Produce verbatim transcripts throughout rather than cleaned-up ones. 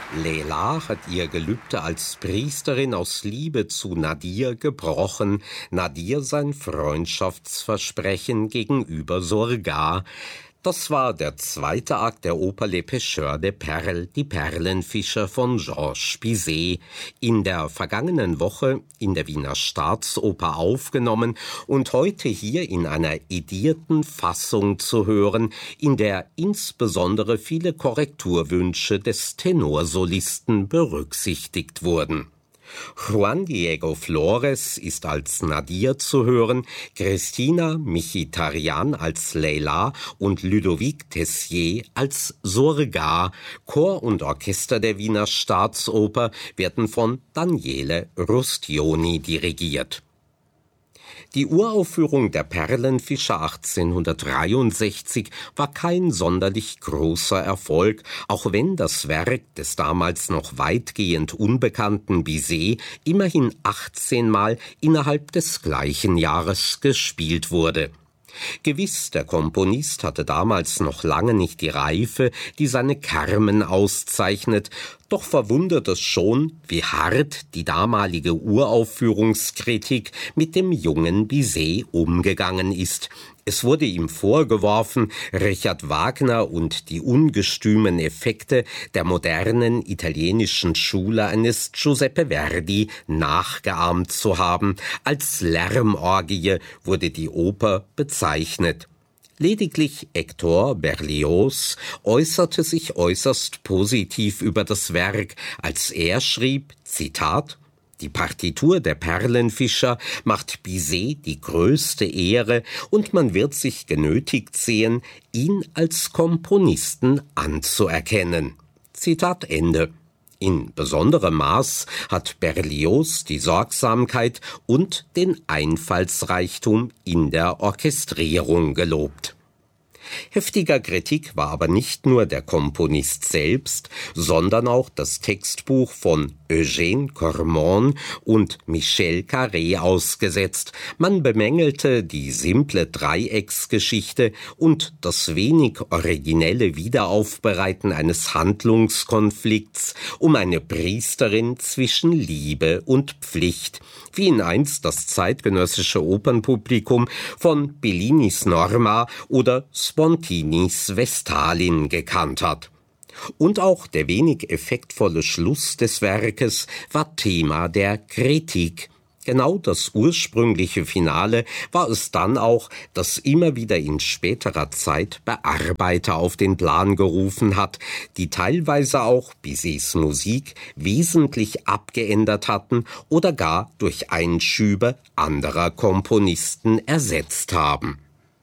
Leila hat ihr Gelübde als Priesterin aus Liebe zu Nadir gebrochen, Nadir sein Freundschaftsversprechen gegenüber Surgar. Das war der zweite Akt der Oper Les Pêcheurs de Perles, die Perlenfischer von Georges Bizet, in der vergangenen Woche in der Wiener Staatsoper aufgenommen und heute hier in einer edierten Fassung zu hören, in der insbesondere viele Korrekturwünsche des Tenorsolisten berücksichtigt wurden. Juan Diego Flores ist als Nadir zu hören, Christina Mkhitaryan als Leila und Ludovic Tessier als Surgar. Chor und Orchester der Wiener Staatsoper werden von Daniele Rustioni dirigiert. Die Uraufführung der Perlenfischer achtzehnhundertdreiundsechzig war kein sonderlich großer Erfolg, auch wenn das Werk des damals noch weitgehend unbekannten Bizet immerhin achtzehnmal innerhalb des gleichen Jahres gespielt wurde. Gewiss, der Komponist hatte damals noch lange nicht die Reife, die seine Carmen auszeichnet, doch verwundert es schon, wie hart die damalige Uraufführungskritik mit dem jungen Bizet umgegangen ist. Es wurde ihm vorgeworfen, Richard Wagner und die ungestümen Effekte der modernen italienischen Schule eines Giuseppe Verdi nachgeahmt zu haben. Als Lärmorgie wurde die Oper bezeichnet. Lediglich Hector Berlioz äußerte sich äußerst positiv über das Werk, als er schrieb, Zitat, »Die Partitur der Perlenfischer macht Bizet die größte Ehre und man wird sich genötigt sehen, ihn als Komponisten anzuerkennen.« Zitat Ende. In besonderem Maß hat Berlioz die Sorgsamkeit und den Einfallsreichtum in der Orchestrierung gelobt. Heftiger Kritik war aber nicht nur der Komponist selbst, sondern auch das Textbuch von Eugène Cormon und Michel Carré ausgesetzt. Man bemängelte die simple Dreiecksgeschichte und das wenig originelle Wiederaufbereiten eines Handlungskonflikts um eine Priesterin zwischen Liebe und Pflicht, wie ihn einst das zeitgenössische Opernpublikum von Bellinis Norma oder Spontinis Vestalin gekannt hat. Und auch der wenig effektvolle Schluss des Werkes war Thema der Kritik. Genau das ursprüngliche Finale war es dann auch, das immer wieder in späterer Zeit Bearbeiter auf den Plan gerufen hat, die teilweise auch Bizets Musik wesentlich abgeändert hatten oder gar durch Einschübe anderer Komponisten ersetzt haben.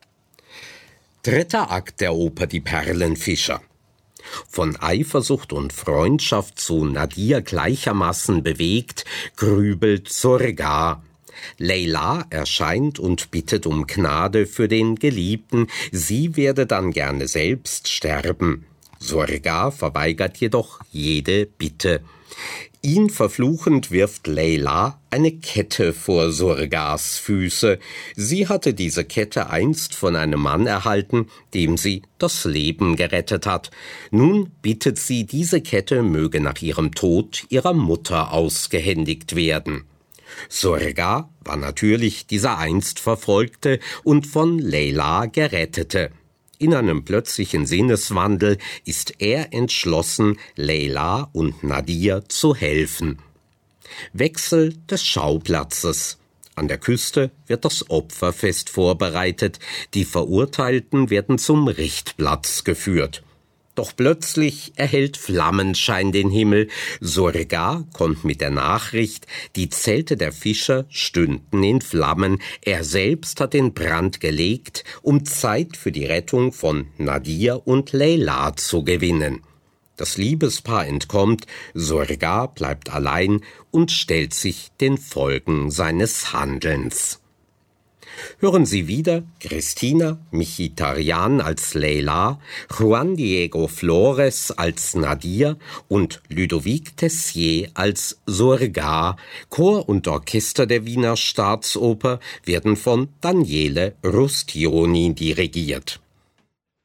Dritter Akt der Oper Die Perlenfischer. Von Eifersucht und Freundschaft zu Nadir gleichermaßen bewegt, grübelt Surgar. Leila erscheint und bittet um Gnade für den Geliebten, sie werde dann gerne selbst sterben. Surgar verweigert jedoch jede Bitte. Ihn verfluchend wirft Leila eine Kette vor Surgars Füße. Sie hatte diese Kette einst von einem Mann erhalten, dem sie das Leben gerettet hat. Nun bittet sie, diese Kette möge nach ihrem Tod ihrer Mutter ausgehändigt werden. Surgar war natürlich dieser einst Verfolgte und von Leila Gerettete. In einem plötzlichen Sinneswandel ist er entschlossen, Leila und Nadir zu helfen. Wechsel des Schauplatzes. An der Küste wird das Opferfest vorbereitet, die Verurteilten werden zum Richtplatz geführt. Doch plötzlich erhellt Flammenschein den Himmel. Surgar kommt mit der Nachricht, die Zelte der Fischer stünden in Flammen. Er selbst hat den Brand gelegt, um Zeit für die Rettung von Nadir und Leila zu gewinnen. Das Liebespaar entkommt, Surgar bleibt allein und stellt sich den Folgen seines Handelns. Hören Sie wieder Christina Mkhitaryan als Leila, Juan Diego Flores als Nadir und Ludovic Tessier als Surgar. Chor und Orchester der Wiener Staatsoper werden von Daniele Rustioni dirigiert.